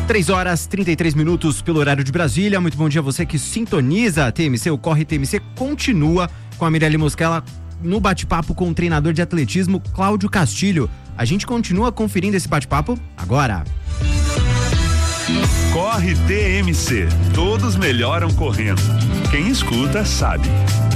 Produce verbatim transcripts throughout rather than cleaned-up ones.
três horas e trinta e três minutos pelo horário de Brasília. Muito bom dia a você que sintoniza a T M C. O Corre T M C continua com a Mirelle Mosquela no bate-papo com o treinador de atletismo Cláudio Castilho. A gente continua conferindo esse bate-papo agora. Corre T M C. Todos melhoram correndo. Quem escuta sabe.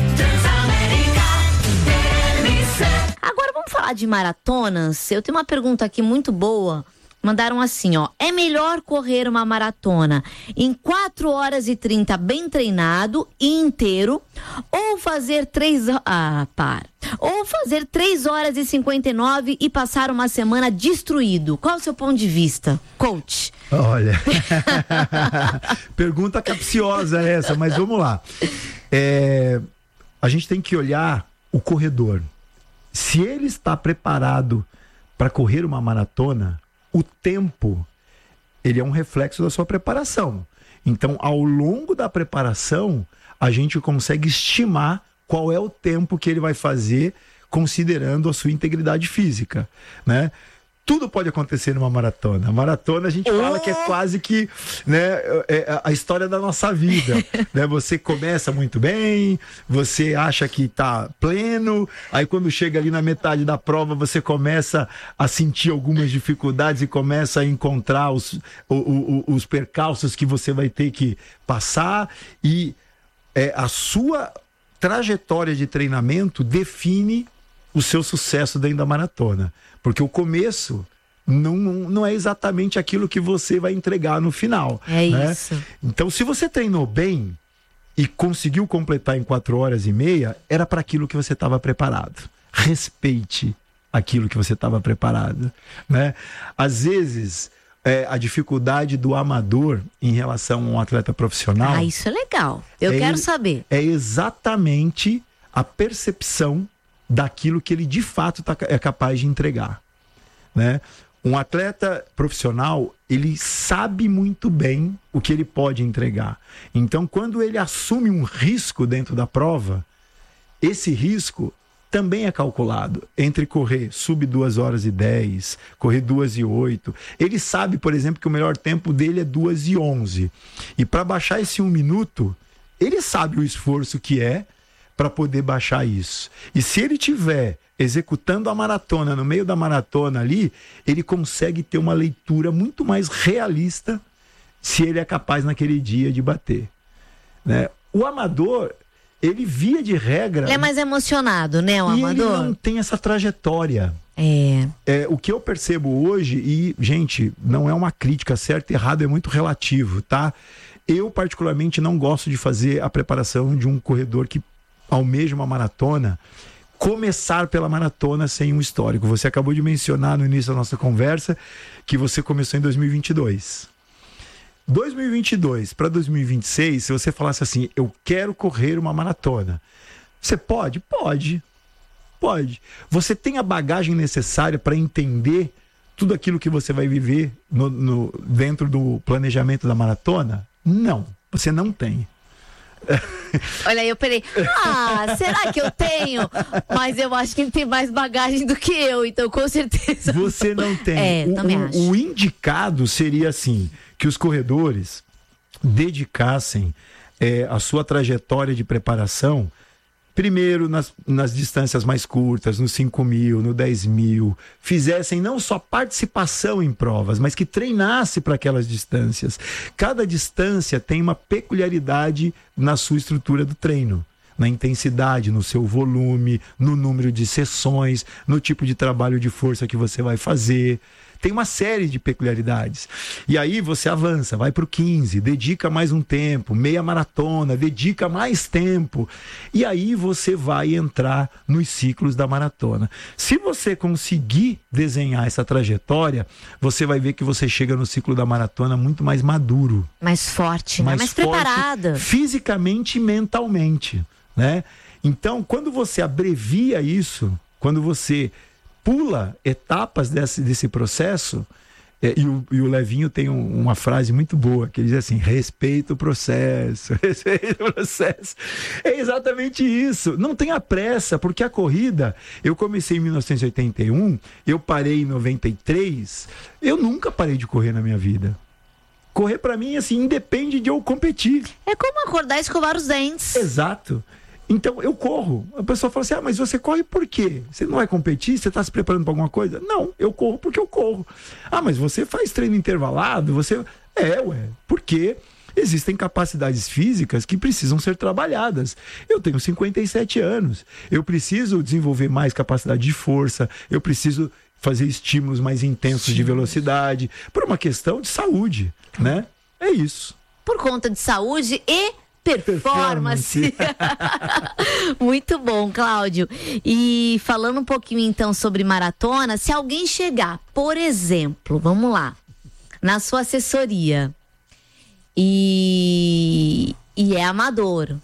Agora vamos falar de maratonas. Eu tenho uma pergunta aqui muito boa. Mandaram assim, ó: é melhor correr uma maratona em quatro horas e trinta bem treinado e inteiro, ou fazer três ah, para. Ou fazer três horas e cinquenta e nove e passar uma semana destruído? Qual é o seu ponto de vista, coach? Olha, pergunta capciosa essa, mas vamos lá. É, a gente tem que olhar o corredor. Se ele está preparado para correr uma maratona, o tempo, ele é um reflexo da sua preparação. Então, ao longo da preparação, a gente consegue estimar qual é o tempo que ele vai fazer, considerando a sua integridade física, né? Tudo pode acontecer numa maratona. A maratona, a gente fala que é quase que, né, é a história da nossa vida. Né? Você começa muito bem, você acha que está pleno, aí quando chega ali na metade da prova, você começa a sentir algumas dificuldades e começa a encontrar os, o, o, os percalços que você vai ter que passar. E é, a sua trajetória de treinamento define o seu sucesso dentro da maratona. Porque o começo não, não é exatamente aquilo que você vai entregar no final. É né? isso. Então, se você treinou bem e conseguiu completar em quatro horas e meia, era para aquilo que você estava preparado. Respeite aquilo que você estava preparado. Né? Às vezes, é, a dificuldade do amador em relação a um atleta profissional... Ah, isso é legal. Eu é, quero saber. É exatamente a percepção daquilo que ele de fato tá, é capaz de entregar, né? Um atleta profissional, ele sabe muito bem o que ele pode entregar. Então, quando ele assume um risco dentro da prova, esse risco também é calculado entre correr sub duas horas e dez, correr duas e oito. Ele sabe, por exemplo, que o melhor tempo dele é duas e onze. E para baixar esse um minuto, ele sabe o esforço que é para poder baixar isso. E se ele tiver executando a maratona, no meio da maratona ali, ele consegue ter uma leitura muito mais realista se ele é capaz naquele dia de bater. Né? O amador, ele via de regra... Ele é mais emocionado, né, o e amador? ele não tem essa trajetória. É. É, o que eu percebo hoje, e, gente, não é uma crítica, certo e errado é muito relativo, tá? Eu, particularmente, não gosto de fazer a preparação de um corredor que almeja uma maratona, começar pela maratona sem um histórico. Você acabou de mencionar no início da nossa conversa que você começou em dois mil e vinte e dois. dois mil e vinte e dois para dois mil e vinte e seis, se você falasse assim, eu quero correr uma maratona, você pode? Pode. Pode. Você tem a bagagem necessária para entender tudo aquilo que você vai viver no, no, dentro do planejamento da maratona? Não, você não tem. Olha, eu peraí. Ah, será que eu tenho? Mas eu acho que ele tem mais bagagem do que eu, então com certeza. Você não tem. É, o, também o, acho. o indicado seria assim, que os corredores dedicassem é, a sua trajetória de preparação primeiro nas, nas distâncias mais curtas, no cinco mil, no dez mil, fizessem não só participação em provas, mas que treinasse para aquelas distâncias. Cada distância tem uma peculiaridade na sua estrutura do treino, na intensidade, no seu volume, no número de sessões, no tipo de trabalho de força que você vai fazer. Tem uma série de peculiaridades. E aí você avança, vai para o quinze, dedica mais um tempo, meia maratona, dedica mais tempo. E aí você vai entrar nos ciclos da maratona. Se você conseguir desenhar essa trajetória, você vai ver que você chega no ciclo da maratona muito mais maduro. Mais forte, mais, mais forte, preparada. Fisicamente e mentalmente, né? Então, quando você abrevia isso, quando você pula etapas desse, desse processo, é, e, o, e o Levinho tem um, uma frase muito boa, que ele diz assim, respeita o processo, respeita o processo. É exatamente isso, não tenha pressa, porque a corrida, eu comecei em mil novecentos e oitenta e um, eu parei em noventa e três, eu nunca parei de correr na minha vida. Correr pra mim, assim, independe de eu competir. É como acordar e escovar os dentes. Exato. Então, eu corro. A pessoa fala assim, ah, mas você corre por quê? Você não vai competir? Você tá se preparando pra alguma coisa? Não, eu corro porque eu corro. Ah, mas você faz treino intervalado? Você... É, ué, porque existem capacidades físicas que precisam ser trabalhadas. Eu tenho cinquenta e sete anos. Eu preciso desenvolver mais capacidade de força. Eu preciso fazer estímulos mais intensos Sim. de velocidade. Por uma questão de saúde, né? É isso. Por conta de saúde e performance. performance. Muito bom, Cláudio. E falando um pouquinho então sobre maratona, se alguém chegar, por exemplo, vamos lá, na sua assessoria e, e é amador,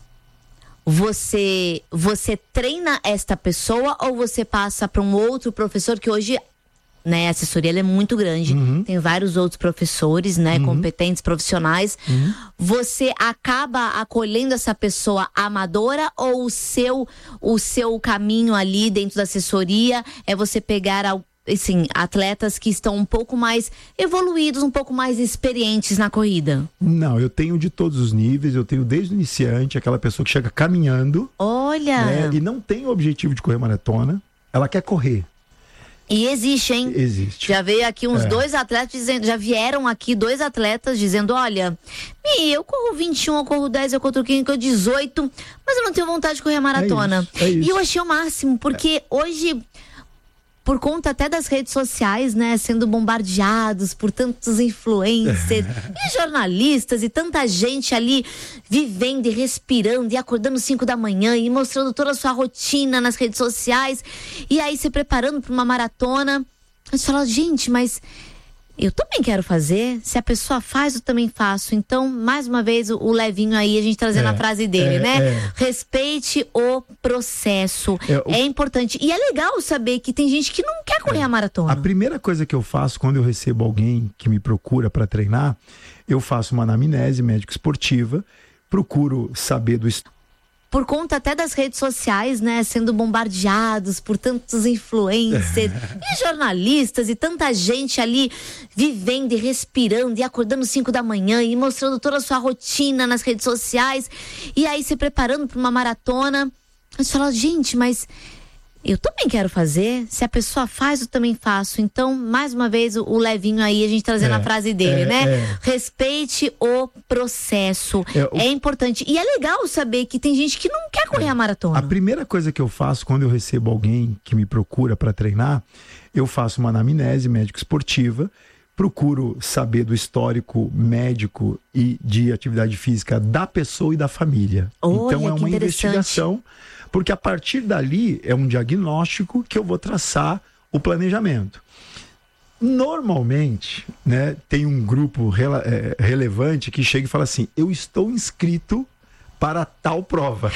você, você treina esta pessoa ou você passa para um outro professor que hoje... Né, a assessoria ela é muito grande, uhum. tem vários outros professores, né, uhum. competentes, profissionais. Uhum. Você acaba acolhendo essa pessoa amadora ou o seu, o seu caminho ali dentro da assessoria é você pegar assim, atletas que estão um pouco mais evoluídos, um pouco mais experientes na corrida? Não, eu tenho de todos os níveis, eu tenho desde o iniciante, aquela pessoa que chega caminhando. Olha! Né, e não tem o objetivo de correr maratona, ela quer correr. E existe, hein? Existe. Já veio aqui uns é. dois atletas dizendo, já vieram aqui dois atletas dizendo, olha, Mi, eu corro vinte e um, eu corro dez, eu corro quinze, eu corro dezoito, mas eu não tenho vontade de correr a maratona. É isso, é isso. E eu achei o máximo, porque é. hoje, por conta até das redes sociais, né, sendo bombardeados por tantos influencers e jornalistas e tanta gente ali vivendo e respirando e acordando cinco da manhã e mostrando toda a sua rotina nas redes sociais e aí se preparando para uma maratona. Você fala, gente, mas eu também quero fazer. Se a pessoa faz, eu também faço. Então, mais uma vez, o, o Levinho aí, a gente trazendo é, a frase dele, é, né? É. Respeite o processo. É, o... é importante. E é legal saber que tem gente que não quer correr é. a maratona. A primeira coisa que eu faço quando eu recebo alguém que me procura para treinar, eu faço uma anamnese médico esportiva, procuro saber do estudo. Por conta até das redes sociais, né, sendo bombardeados por tantos influencers e jornalistas e tanta gente ali vivendo e respirando e acordando cinco da manhã e mostrando toda a sua rotina nas redes sociais e aí se preparando para uma maratona. Você fala, gente, mas eu também quero fazer. Se a pessoa faz, eu também faço. Então, mais uma vez, o, o Levinho aí, a gente trazendo é, a frase dele, é, né? É. Respeite o processo. É, o... é importante. E é legal saber que tem gente que não quer correr é. a maratona. A primeira coisa que eu faço quando eu recebo alguém que me procura para treinar, eu faço uma anamnese médico esportiva, procuro saber do histórico médico e de atividade física da pessoa e da família. Olha, então, é uma investigação. Porque a partir dali é um diagnóstico que eu vou traçar o planejamento. Normalmente, né, tem um grupo rela- é, relevante que chega e fala assim, eu estou inscrito para tal prova.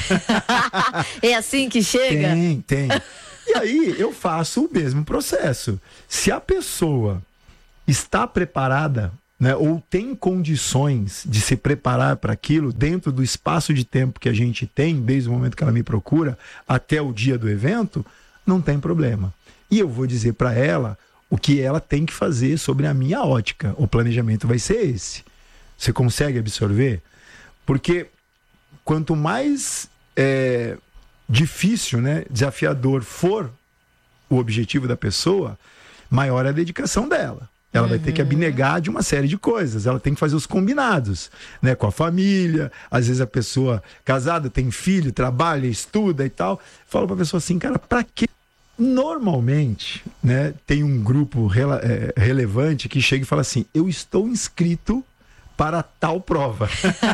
É assim que chega? Tem, tem. E aí eu faço o mesmo processo. Se a pessoa está preparada, né, ou tem condições de se preparar para aquilo dentro do espaço de tempo que a gente tem, desde o momento que ela me procura até o dia do evento, não tem problema. E eu vou dizer para ela o que ela tem que fazer sobre a minha ótica. O planejamento vai ser esse. Você consegue absorver? Porque quanto mais é, difícil, né, desafiador for o objetivo da pessoa, maior é a dedicação dela. Ela uhum. vai ter que abnegar de uma série de coisas. Ela tem que fazer os combinados, né? Com a família. Às vezes a pessoa casada tem filho, trabalha, estuda e tal. Fala pra pessoa assim, cara, pra quê? Normalmente, né? Tem um grupo rela- é, relevante que chega e fala assim, eu estou inscrito para tal prova.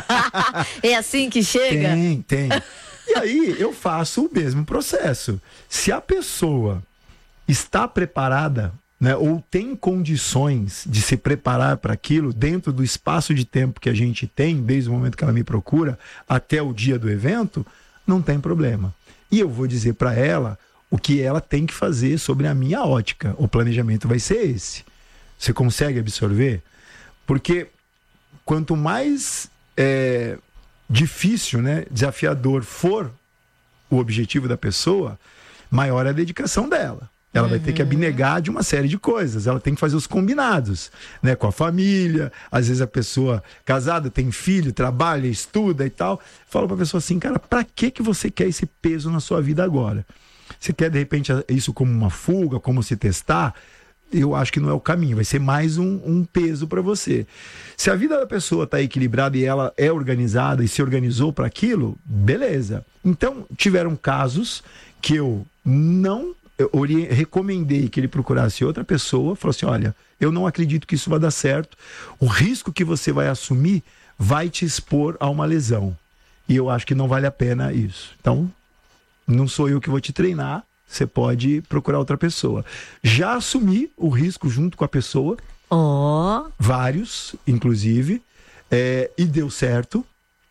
É assim que chega? Tem, tem. E aí eu faço o mesmo processo. Se a pessoa está preparada, né, ou tem condições de se preparar para aquilo dentro do espaço de tempo que a gente tem, desde o momento que ela me procura até o dia do evento, não tem problema. E eu vou dizer para ela o que ela tem que fazer sobre a minha ótica. O planejamento vai ser esse. Você consegue absorver? Porque quanto mais é, difícil, né, desafiador for o objetivo da pessoa, maior é a dedicação dela. Ela uhum. vai ter que abnegar de uma série de coisas. Ela tem que fazer os combinados, né? Com a família. Às vezes a pessoa casada tem filho, trabalha, estuda e tal. Fala pra pessoa assim, cara, pra que que você quer esse peso na sua vida agora? Você quer, de repente, isso como uma fuga, como se testar? Eu acho que não é o caminho. Vai ser mais um, um peso para você. Se a vida da pessoa tá equilibrada e ela é organizada e se organizou para aquilo, beleza. Então, tiveram casos que eu não... Eu recomendei que ele procurasse outra pessoa, falou assim, olha, eu não acredito que isso vai dar certo, o risco que você vai assumir vai te expor a uma lesão, e eu acho que não vale a pena isso. Então, não sou eu que vou te treinar, você pode procurar outra pessoa. Já assumi o risco junto com a pessoa, oh. vários, inclusive, é, e deu certo,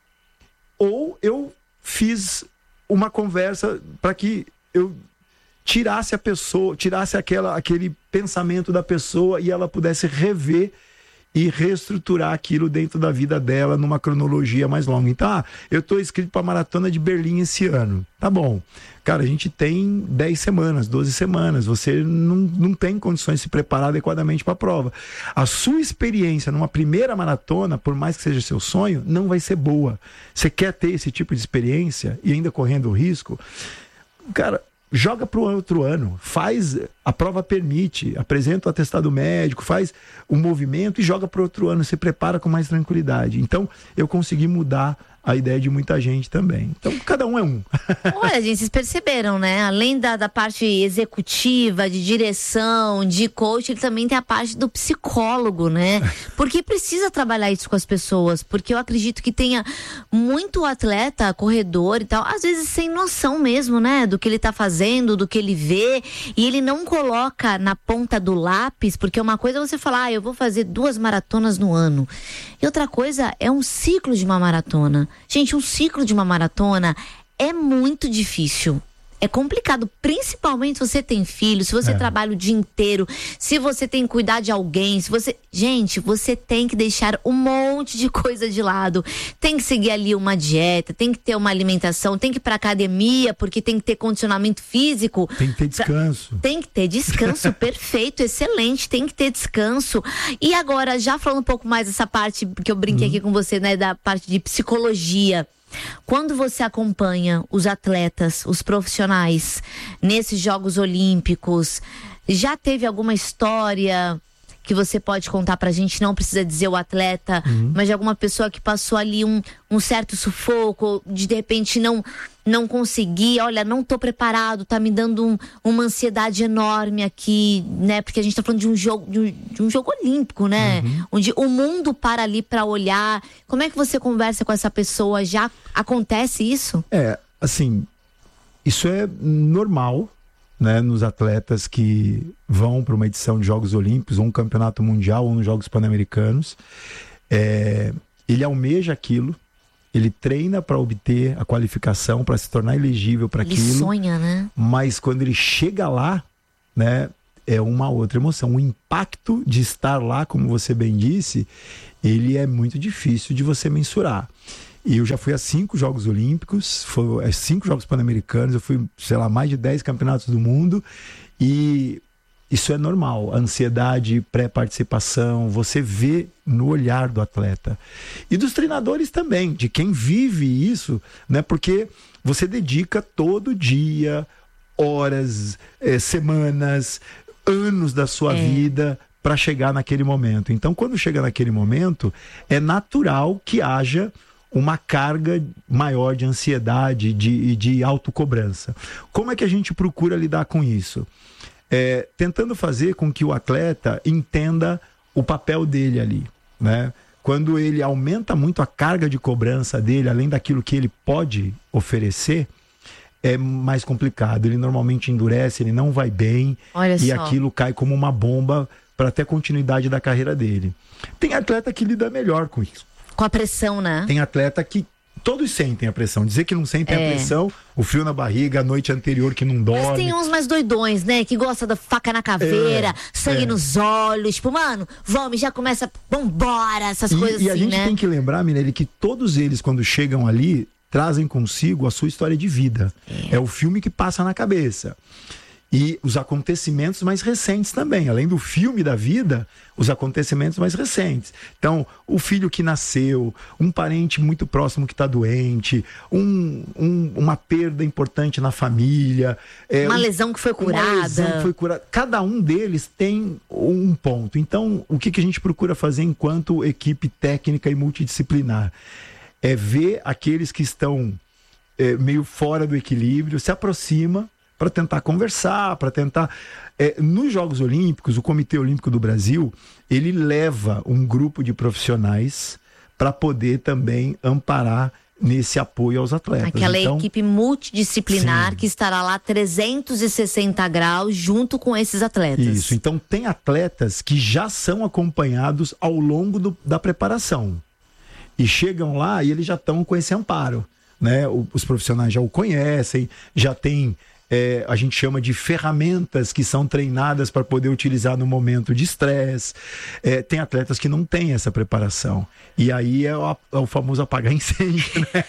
ou eu fiz uma conversa para que eu... tirasse a pessoa, tirasse aquela, aquele pensamento da pessoa e ela pudesse rever e reestruturar aquilo dentro da vida dela numa cronologia mais longa. Então, ah, eu estou inscrito para a Maratona de Berlim esse ano. Tá bom. Cara, a gente tem dez semanas, doze semanas. Você não, não tem condições de se preparar adequadamente para a prova. A sua experiência numa primeira maratona, por mais que seja seu sonho, não vai ser boa. Você quer ter esse tipo de experiência e ainda correndo o risco? Cara... joga para o outro ano, faz, a prova permite, apresenta o atestado médico, faz o movimento e joga para o outro ano, se prepara com mais tranquilidade. Então, eu consegui mudar a ideia de muita gente também. Então, cada um é um. Olha, gente, vocês perceberam, né? Além da, da parte executiva, de direção, de coach, ele também tem a parte do psicólogo, né? Porque precisa trabalhar isso com as pessoas, porque eu acredito que tenha muito atleta, corredor e tal, às vezes sem noção mesmo, né? Do que ele tá fazendo, do que ele vê, e ele não coloca na ponta do lápis, porque uma coisa é você falar, ah, eu vou fazer duas maratonas no ano. E outra coisa é um ciclo de uma maratona. Gente, um ciclo de uma maratona é muito difícil. É complicado, principalmente se você tem filho, se você é. trabalha o dia inteiro, se você tem que cuidar de alguém, se você... Gente, você tem que deixar um monte de coisa de lado. Tem que seguir ali uma dieta, tem que ter uma alimentação, tem que ir pra academia, porque tem que ter condicionamento físico. Tem que ter descanso. Tem que ter descanso, perfeito, excelente, tem que ter descanso. E agora, já falando um pouco mais dessa parte, que eu brinquei uhum. aqui com você, né, da parte de psicologia. Quando você acompanha os atletas, os profissionais, nesses Jogos Olímpicos, já teve alguma história que você pode contar pra gente? Não precisa dizer o atleta, uhum. mas de alguma pessoa que passou ali um, um certo sufoco, de, de repente não, não conseguir, olha, não tô preparado, tá me dando um, uma ansiedade enorme aqui, né? Porque a gente tá falando de um jogo, de um, de um jogo olímpico, né? Uhum. Onde o mundo para ali pra olhar. Como é que você conversa com essa pessoa? Já acontece isso? É, assim, isso é normal, né, nos atletas que vão para uma edição de Jogos Olímpicos, ou um campeonato mundial, ou nos Jogos Pan-Americanos. É, ele almeja aquilo, ele treina para obter a qualificação, para se tornar elegível para aquilo. Ele sonha, né? Mas quando ele chega lá, né, é uma outra emoção. O impacto de estar lá, como você bem disse, ele é muito difícil de você mensurar. E eu já fui a cinco Jogos Olímpicos, foi, a cinco Jogos Pan-Americanos, eu fui, sei lá, mais de dez campeonatos do mundo, e isso é normal. A ansiedade, pré-participação, você vê no olhar do atleta. E dos treinadores também, de quem vive isso, né? Porque você dedica todo dia, horas, eh, semanas, anos da sua é. vida para chegar naquele momento. Então, quando chega naquele momento, é natural que haja uma carga maior de ansiedade e de, de autocobrança. Como é que a gente procura lidar com isso? É, tentando fazer com que o atleta entenda o papel dele ali, né? Quando ele aumenta muito a carga de cobrança dele, além daquilo que ele pode oferecer, é mais complicado. Ele normalmente endurece, ele não vai bem. Olha e só. Aquilo cai como uma bomba para ter continuidade da carreira dele. Tem atleta que lida melhor com isso. Com a pressão, né? Tem atleta que todos sentem a pressão. Dizer que não sentem é. a pressão, o frio na barriga, a noite anterior que não dorme. Mas tem uns mais doidões, né? Que gosta da faca na caveira, é, sangue é. nos olhos. Tipo, mano, vamos, já começa, vambora, essas e, coisas e assim, né? E a gente né? tem que lembrar, Mirelle, que todos eles, quando chegam ali, trazem consigo a sua história de vida. É, é o filme que passa na cabeça. E os acontecimentos mais recentes também, além do filme da vida, os acontecimentos mais recentes. Então, o filho que nasceu, um parente muito próximo que está doente, um, um, uma perda importante na família. É, uma um, lesão que foi curada. Uma lesão que foi curada. Cada um deles tem um ponto. Então, o que, que a gente procura fazer enquanto equipe técnica e multidisciplinar? É ver aqueles que estão é, meio fora do equilíbrio, se aproxima, para tentar conversar, para tentar... É, nos Jogos Olímpicos, o Comitê Olímpico do Brasil, ele leva um grupo de profissionais para poder também amparar nesse apoio aos atletas. Aquela então, equipe multidisciplinar sim. que estará lá trezentos e sessenta graus junto com esses atletas. Isso, então tem atletas que já são acompanhados ao longo do, da preparação. E chegam lá e eles já estão com esse amparo, né? O, os profissionais já o conhecem, já tem... É, a gente chama de ferramentas que são treinadas para poder utilizar no momento de estresse. É, tem atletas que não têm essa preparação. E aí é o, é o famoso apagar incêndio, né?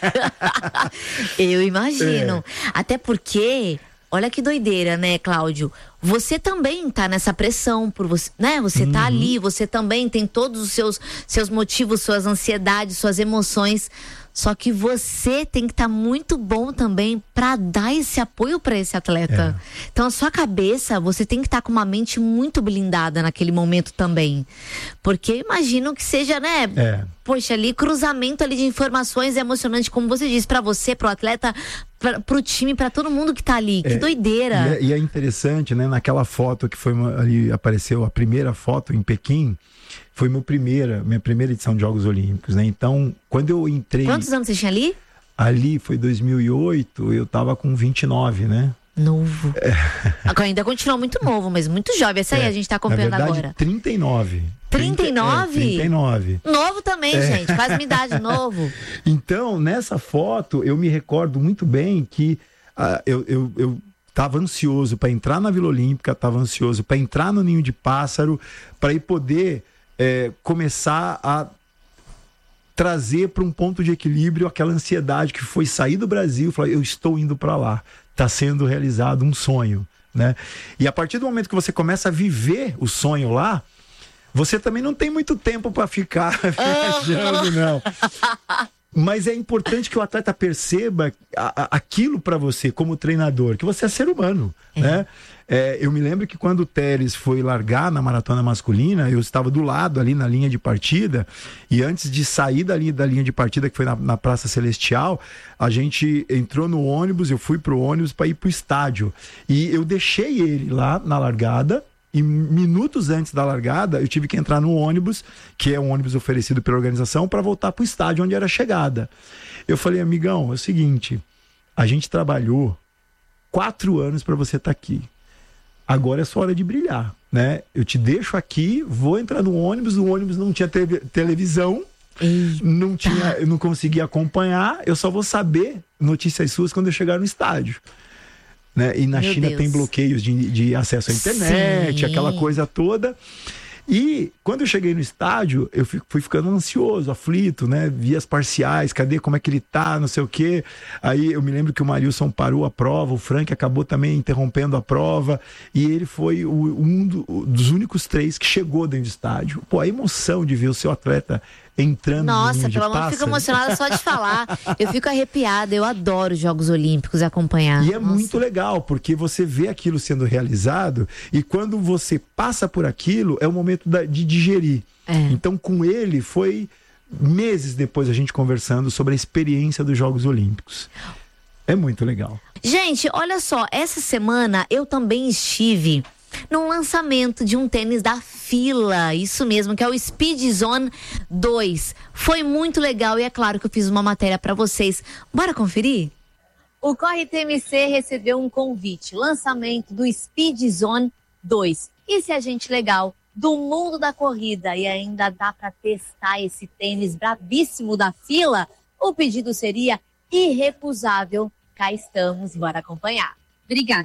Eu imagino. É. Até porque, olha que doideira, né, Cláudio? Você também tá nessa pressão por você, né? Você tá Uhum. ali, você também tem todos os seus, seus motivos, suas ansiedades, suas emoções. Só que você tem que estar tá muito bom também para dar esse apoio para esse atleta. É. Então, a sua cabeça, você tem que estar tá com uma mente muito blindada naquele momento também. Porque imagino que seja, né? É. Poxa, ali, cruzamento ali de informações emocionante, como você disse, para você, pro atleta, pra, pro time, para todo mundo que tá ali. Que É, doideira. E é, e é interessante, né? Naquela foto que foi uma, ali apareceu a primeira foto em Pequim, foi meu primeira, minha primeira edição de Jogos Olímpicos, né? Então, quando eu entrei... Quantos anos você tinha ali? Ali foi dois mil e oito, eu tava com vinte e nove, né? Novo. É. Ainda continua muito novo, mas muito jovem. Essa aí É, a gente tá acompanhando na verdade, agora. trinta e nove. trinta e nove? É, trinta e nove. Novo também, É. gente. Quase minha idade, novo. Então, nessa foto, eu me recordo muito bem que ah, eu, eu, eu tava ansioso para entrar na Vila Olímpica, tava ansioso para entrar no Ninho de Pássaro, para ir poder é, começar a trazer para um ponto de equilíbrio aquela ansiedade que foi sair do Brasil, falar, eu estou indo para lá, está sendo realizado um sonho, né? E a partir do momento que você começa a viver o sonho lá, você também não tem muito tempo para ficar viajando, não. Mas é importante que o atleta perceba a, a, aquilo para você como treinador, que você é ser humano, é. né? É, eu me lembro que quando o Teres foi largar na maratona masculina, eu estava do lado ali na linha de partida, e antes de sair da linha, da linha de partida, que foi na, na Praça Celestial, a gente entrou no ônibus, eu fui pro ônibus para ir pro estádio, e eu deixei ele lá na largada, e minutos antes da largada, eu tive que entrar no ônibus, que é um ônibus oferecido pela organização, para voltar pro estádio onde era a chegada. Eu falei, amigão, é o seguinte, a gente trabalhou quatro anos para você estar aqui. Agora é sua hora de brilhar, né? Eu te deixo aqui, vou entrar no ônibus, o ônibus não tinha te- televisão, Eita. não tinha, eu não conseguia acompanhar, eu só vou saber notícias suas quando eu chegar no estádio. Né? E na Meu China Deus. tem bloqueios de, de acesso à internet, Sim. aquela coisa toda. E quando eu cheguei no estádio, eu fui, fui ficando ansioso, aflito, né? Vi as parciais, cadê, como é que ele tá, não sei o quê. Aí eu me lembro que o Marilson parou a prova, o Frank acabou também interrompendo a prova, e ele foi o, um do, dos únicos três que chegou dentro do estádio. Pô, a emoção de ver o seu atleta entrando no Nossa, Ninho de pelo amor, eu fico Pássaro. emocionada só de falar. Eu fico arrepiada, eu adoro os Jogos Olímpicos, acompanhar. E é Nossa. muito legal, porque você vê aquilo sendo realizado, e quando você passa por aquilo, é o momento da- de digerir. É. Então, com ele, foi meses depois a gente conversando sobre a experiência dos Jogos Olímpicos. É muito legal. Gente, olha só, essa semana eu também estive num lançamento de um tênis da Fila, isso mesmo, que é o Speed Zone dois. Foi muito legal e é claro que eu fiz uma matéria pra vocês. Bora conferir? O Corre T M C recebeu um convite, lançamento do Speed Zone dois. Esse agente legal do mundo da corrida e ainda dá pra testar esse tênis brabíssimo da Fila? O pedido seria irrecusável. Cá estamos, bora acompanhar. Obrigada.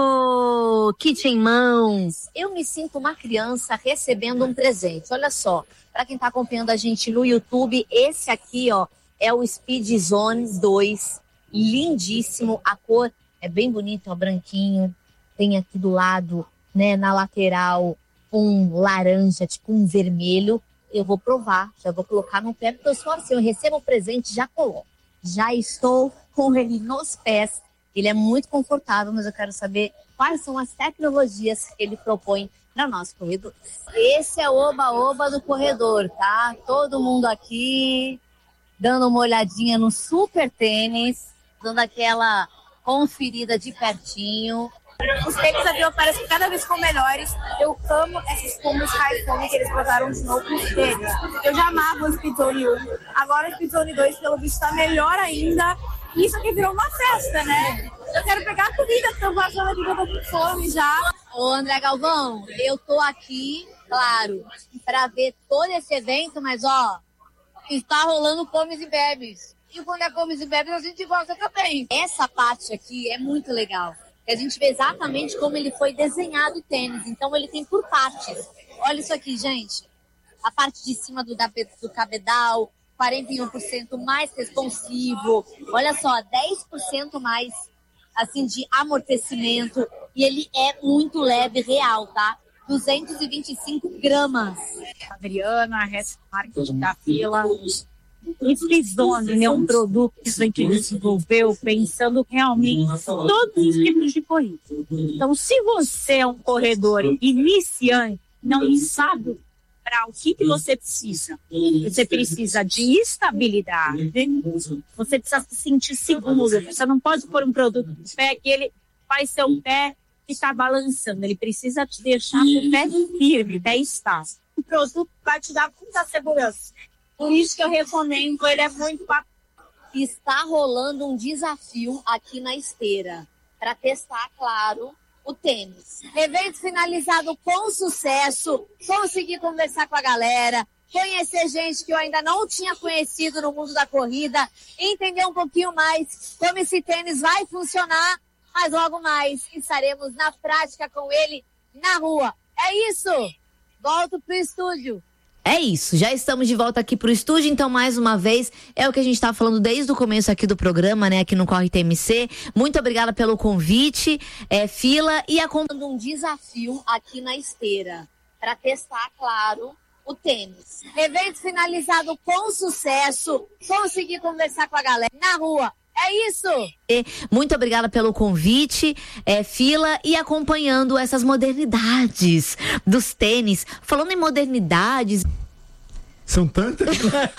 Ô, kit em mãos. Eu me sinto uma criança recebendo um presente. Olha só, para quem tá acompanhando a gente no YouTube, esse aqui, ó, é o Speed Zone dois. Lindíssimo. A cor é bem bonita, ó, branquinho. tem aqui do lado, né, na lateral, um laranja, tipo um vermelho. Eu vou provar, já vou colocar no pé, porque eu sou assim, eu recebo o presente, já coloco. Já estou com ele nos pés. Ele é muito confortável, mas eu quero saber quais são as tecnologias que ele propõe para o nosso corredor. Esse é o oba-oba do corredor, tá? Todo mundo aqui dando uma olhadinha no super tênis, dando aquela conferida de pertinho. Os tênis da Vila parecem que cada vez ficam melhores. Eu amo esses combos high foam que eles botaram de novo nos tênis. Eu já amava o Speedzone um. Agora o Speedzone dois, pelo visto, está melhor ainda. Isso aqui virou uma festa, né? Eu quero pegar a comida, porque eu tô achando aqui que eu tô com fome já. Ô, André Galvão, eu tô aqui, claro, para ver todo esse evento, mas ó, está rolando comes e bebes. E quando é comes e bebes, a gente gosta também. Essa parte aqui é muito legal. A gente vê exatamente como ele foi desenhado o tênis. Então ele tem por partes. Olha isso aqui, gente. A parte de cima do, do cabedal, quarenta e um por cento mais responsivo. Olha só, dez por cento mais assim, de amortecimento. E ele é muito leve, real, tá? duzentos e vinte e cinco gramas. Adriana, Rest Market da Fila. O Speedzone é um produto que a gente desenvolveu pensando realmente em todos os tipos de corrida. Então, se você é um corredor iniciante, não sabe para o que, que você precisa. Você precisa de estabilidade, você precisa se sentir seguro. Você não pode pôr um produto no pé que ele faz seu pé ficar balançando. Ele precisa te deixar com o pé firme, pé estável. O produto vai te dar muita segurança. Por isso que eu recomendo, ele é muito bacana. Está rolando um desafio aqui na esteira para testar, claro, o tênis. Evento finalizado com sucesso, consegui conversar com a galera, conhecer gente que eu ainda não tinha conhecido no mundo da corrida, entender um pouquinho mais como esse tênis vai funcionar, mas logo mais estaremos na prática com ele na rua. É isso! Volto pro estúdio. É isso, já estamos de volta aqui pro estúdio, então mais uma vez, é o que a gente tá falando desde o começo aqui do programa, né, aqui no Corre T M C. Muito obrigada pelo convite, é, Fila, e acompanhando um desafio aqui na esteira, para testar, claro, o tênis. Evento finalizado com sucesso, consegui conversar com a galera na rua. É isso! Muito obrigada pelo convite, é, Fila, e acompanhando essas modernidades dos tênis. Falando em modernidades... São tantas?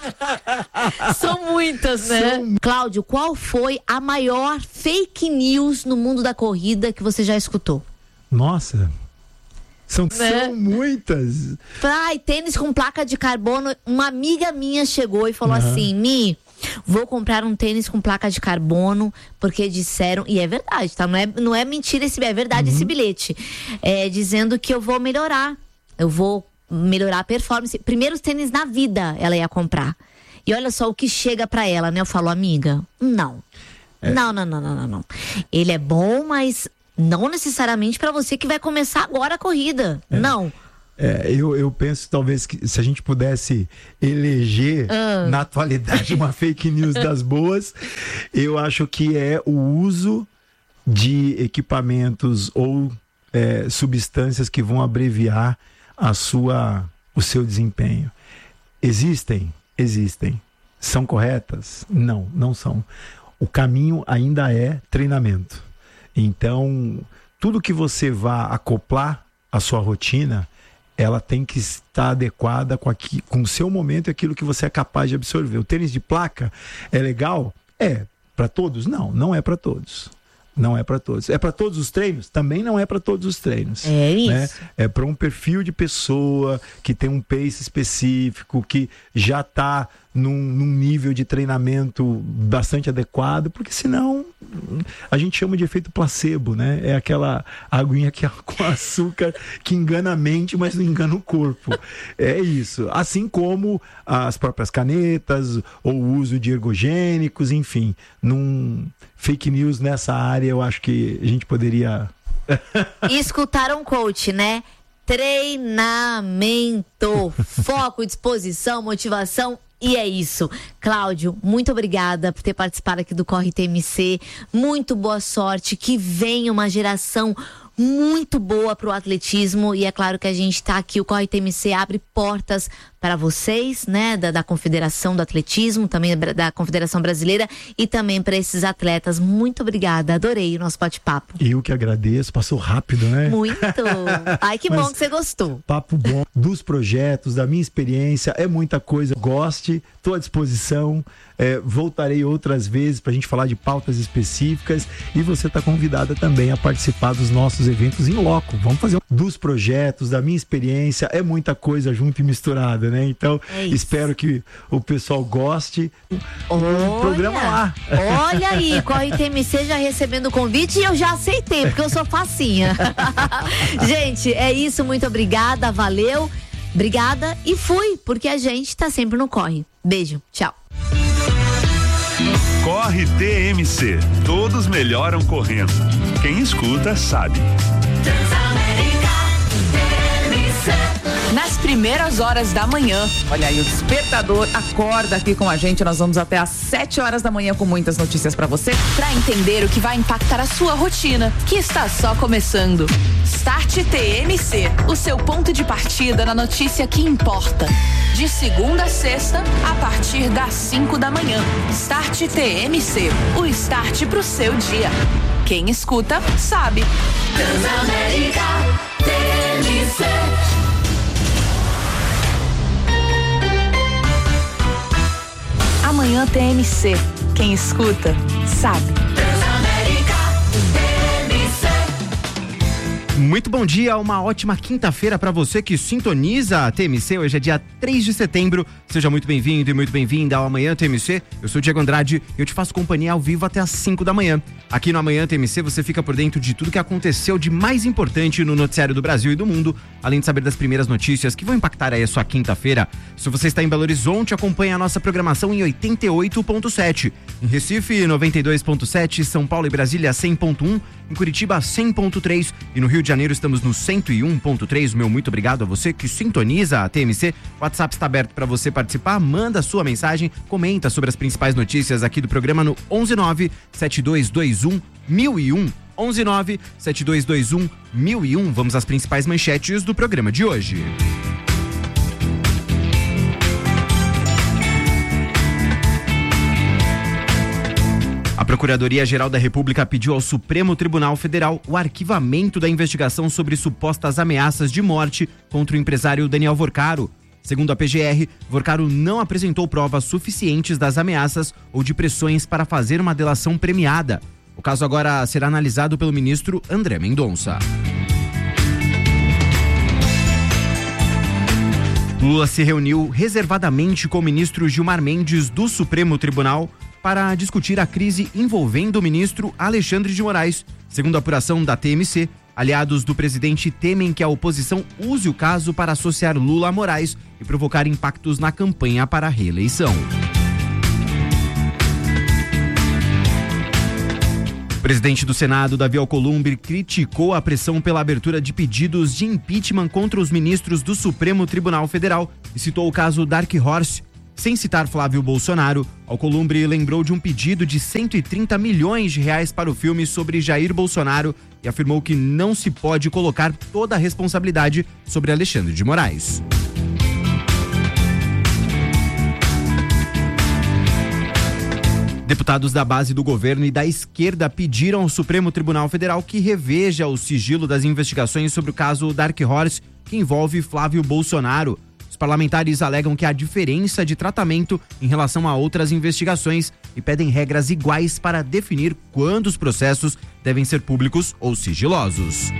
São muitas, né? São... Cláudio, qual foi a maior fake news no mundo da corrida que você já escutou? Nossa... São, né? São muitas. Ai, tênis com placa de carbono. Uma amiga minha chegou e falou uhum. assim, Mi, vou comprar um tênis com placa de carbono, porque disseram, e é verdade, tá? Não é, não é mentira, esse, é verdade uhum. esse bilhete. É, dizendo que eu vou melhorar. Eu vou melhorar a performance. Primeiros tênis na vida ela ia comprar. E olha só o que chega pra ela, né? Eu falo, amiga, não. É. Não, não, não, não, não, não. Ele é bom, mas... não necessariamente para você que vai começar agora a corrida. É, não. É, eu, eu penso talvez que se a gente pudesse eleger ah. na atualidade uma fake news das boas, eu acho que é o uso de equipamentos ou é, substâncias que vão abreviar a sua, o seu desempenho. Existem? Existem. São corretas? Não, não são. O caminho ainda é treinamento. Então, tudo que você vá acoplar à sua rotina, ela tem que estar adequada com, aqui, com o seu momento e aquilo que você é capaz de absorver. O tênis de placa é legal? É. Para todos? Não, não é para todos. Não é para todos. É para todos os treinos? Também não é para todos os treinos. É isso. Né? É para um perfil de pessoa que tem um pace específico, que já está num, num nível de treinamento bastante adequado, porque senão a gente chama de efeito placebo, né? É aquela aguinha que é com açúcar que engana a mente, mas não engana o corpo. É isso. Assim como as próprias canetas ou o uso de ergogênicos, enfim. Num fake news nessa área, eu acho que a gente poderia... E escutaram um coach, né? Treinamento, foco, disposição, motivação. E é isso. Cláudio, muito obrigada por ter participado aqui do Corre T M C. Muito boa sorte. Que venha uma geração muito boa para o atletismo e é claro que a gente está aqui, o Corre T M C abre portas para vocês, né, da, da Confederação do Atletismo, também da Confederação Brasileira e também para esses atletas. Muito obrigada, adorei o nosso bate-papo. Eu que agradeço, passou rápido, né? Muito. Ai, que bom que você gostou. Papo bom dos projetos, da minha experiência, é muita coisa. Goste, estou à disposição, é, voltarei outras vezes para a gente falar de pautas específicas e você está convidada também a participar dos nossos eventos em loco. Vamos fazer um dos projetos, da minha experiência, é muita coisa junto e misturada, né? Então, é espero que o pessoal goste do programa lá. Olha aí, Corre T M C já recebendo o convite e eu já aceitei, porque eu sou facinha. Gente, é isso, muito obrigada, valeu, obrigada e fui, porque a gente tá sempre no Corre. Beijo, tchau. Corre T M C, todos melhoram correndo. Quem escuta sabe. Nas primeiras horas da manhã. Olha aí, o despertador acorda aqui com a gente. Nós vamos até às sete horas da manhã com muitas notícias pra você, pra entender o que vai impactar a sua rotina, que está só começando. Start T M C, o seu ponto de partida na notícia que importa. De segunda a sexta, a partir das cinco da manhã. Start T M C, o start pro seu dia. Quem escuta, sabe. Transamérica T M C. Amanhã T M C. Quem escuta, sabe. Muito bom dia, uma ótima quinta-feira para você que sintoniza a T M C. Hoje é dia três de setembro. Seja muito bem-vindo e muito bem-vinda ao Amanhã T M C. Eu sou o Diego Andrade e eu te faço companhia ao vivo até às cinco da manhã. Aqui no Amanhã T M C você fica por dentro de tudo que aconteceu de mais importante no noticiário do Brasil e do mundo, além de saber das primeiras notícias que vão impactar aí a sua quinta-feira. Se você está em Belo Horizonte, acompanhe a nossa programação em oitenta e oito ponto sete. Em Recife, noventa e dois ponto sete, São Paulo e Brasília, cem ponto um, em Curitiba, cem ponto três e no Rio de Janeiro estamos no cento e um ponto três. Meu muito obrigado a você que sintoniza a T M C. O WhatsApp está aberto para você participar. Manda a sua mensagem, comenta sobre as principais notícias aqui do programa no onze nove sete dois dois um mil e um. onze nove sete dois dois um mil e um. Vamos às principais manchetes do programa de hoje. A Procuradoria-Geral da República pediu ao Supremo Tribunal Federal o arquivamento da investigação sobre supostas ameaças de morte contra o empresário Daniel Vorcaro. Segundo a P G R, Vorcaro não apresentou provas suficientes das ameaças ou de pressões para fazer uma delação premiada. O caso agora será analisado pelo ministro André Mendonça. Lula se reuniu reservadamente com o ministro Gilmar Mendes do Supremo Tribunal para discutir a crise envolvendo o ministro Alexandre de Moraes. Segundo a apuração da T M C, aliados do presidente temem que a oposição use o caso para associar Lula a Moraes e provocar impactos na campanha para a reeleição. O presidente do Senado, Davi Alcolumbre, criticou a pressão pela abertura de pedidos de impeachment contra os ministros do Supremo Tribunal Federal e citou o caso Dark Horse. Sem citar Flávio Bolsonaro, Alcolumbre lembrou de um pedido de cento e trinta milhões de reais para o filme sobre Jair Bolsonaro e afirmou que não se pode colocar toda a responsabilidade sobre Alexandre de Moraes. Deputados da base do governo e da esquerda pediram ao Supremo Tribunal Federal que reveja o sigilo das investigações sobre o caso Dark Horse, que envolve Flávio Bolsonaro. Os parlamentares alegam que há diferença de tratamento em relação a outras investigações e pedem regras iguais para definir quando os processos devem ser públicos ou sigilosos.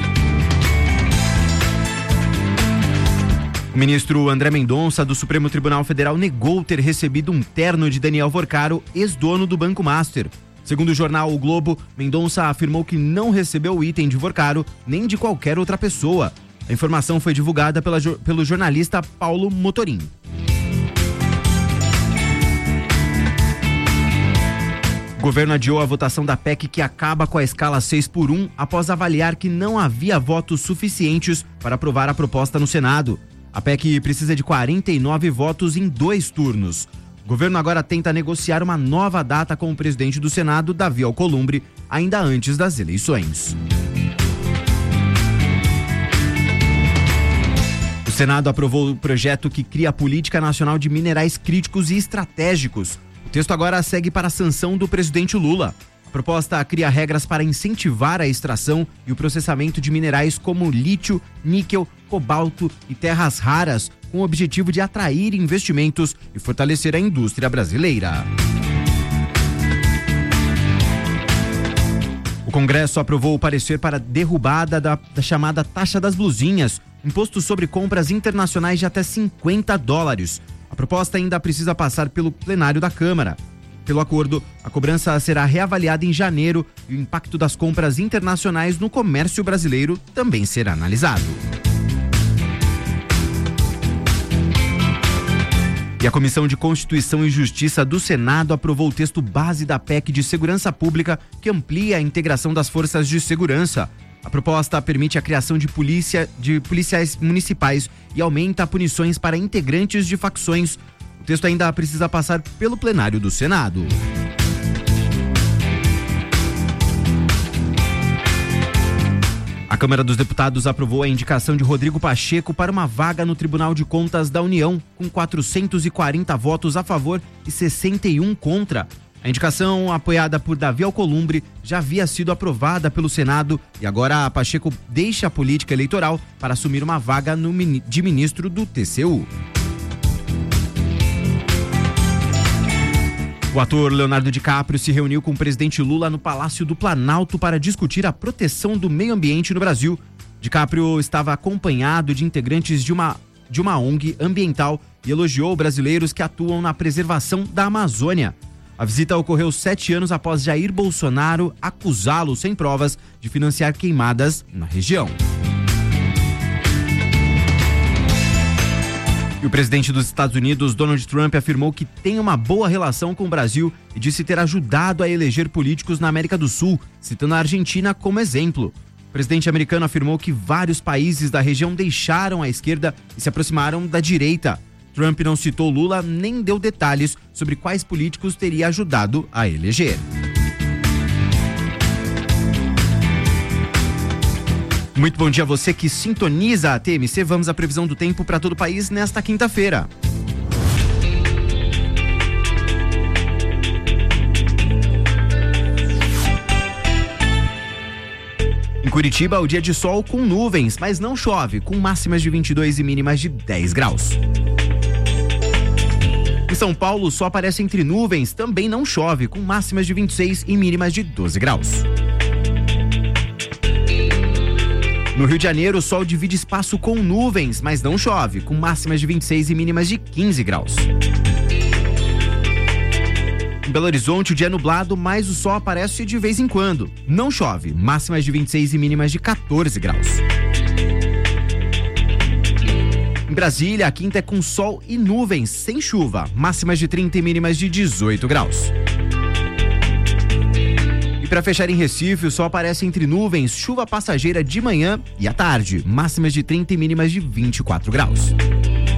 O ministro André Mendonça, do Supremo Tribunal Federal, negou ter recebido um terno de Daniel Vorcaro, ex-dono do Banco Master. Segundo o jornal O Globo, Mendonça afirmou que não recebeu o item de Vorcaro nem de qualquer outra pessoa. A informação foi divulgada pela, pelo jornalista Paulo Motorim. O governo adiou a votação da P E C que acaba com a escala seis por um após avaliar que não havia votos suficientes para aprovar a proposta no Senado. A P E C precisa de quarenta e nove votos em dois turnos. O governo agora tenta negociar uma nova data com o presidente do Senado, Davi Alcolumbre, ainda antes das eleições. Senado aprovou o projeto que cria a Política Nacional de Minerais Críticos e Estratégicos. O texto agora segue para a sanção do presidente Lula. A proposta cria regras para incentivar a extração e o processamento de minerais como lítio, níquel, cobalto e terras raras, com o objetivo de atrair investimentos e fortalecer a indústria brasileira. O Congresso aprovou o parecer para a derrubada da, da chamada taxa das blusinhas, imposto sobre compras internacionais de até cinquenta dólares. A proposta ainda precisa passar pelo plenário da Câmara. Pelo acordo, a cobrança será reavaliada em janeiro e o impacto das compras internacionais no comércio brasileiro também será analisado. E a Comissão de Constituição e Justiça do Senado aprovou o texto base da P E C de Segurança Pública, que amplia a integração das forças de segurança. A proposta permite a criação de, polícia, de policiais municipais e aumenta punições para integrantes de facções. O texto ainda precisa passar pelo plenário do Senado. A Câmara dos Deputados aprovou a indicação de Rodrigo Pacheco para uma vaga no Tribunal de Contas da União, com quatrocentos e quarenta votos a favor e sessenta e um contra. A indicação, apoiada por Davi Alcolumbre, já havia sido aprovada pelo Senado e agora a Pacheco deixa a política eleitoral para assumir uma vaga no, de ministro do T C U. O ator Leonardo DiCaprio se reuniu com o presidente Lula no Palácio do Planalto para discutir a proteção do meio ambiente no Brasil. DiCaprio estava acompanhado de integrantes de uma, de uma O N G ambiental e elogiou brasileiros que atuam na preservação da Amazônia. A visita ocorreu sete anos após Jair Bolsonaro acusá-lo sem provas de financiar queimadas na região. E o presidente dos Estados Unidos, Donald Trump, afirmou que tem uma boa relação com o Brasil e disse ter ajudado a eleger políticos na América do Sul, citando a Argentina como exemplo. O presidente americano afirmou que vários países da região deixaram a esquerda e se aproximaram da direita. Trump não citou Lula nem deu detalhes sobre quais políticos teria ajudado a eleger. Muito bom dia a você que sintoniza a T M C. Vamos à previsão do tempo para todo o país nesta quinta-feira. Em Curitiba, o dia de sol com nuvens, mas não chove, com máximas de vinte e dois e mínimas de dez graus. Em São Paulo, só aparece entre nuvens, também não chove, com máximas de vinte e seis e mínimas de doze graus. No Rio de Janeiro, o sol divide espaço com nuvens, mas não chove, com máximas de vinte e seis e mínimas de quinze graus. Em Belo Horizonte, o dia é nublado, mas o sol aparece de vez em quando. Não chove, máximas de vinte e seis e mínimas de quatorze graus. Em Brasília, a quinta é com sol e nuvens, sem chuva, máximas de trinta e mínimas de dezoito graus. E para fechar em Recife, o sol aparece entre nuvens, chuva passageira de manhã e à tarde, máximas de trinta e mínimas de vinte e quatro graus.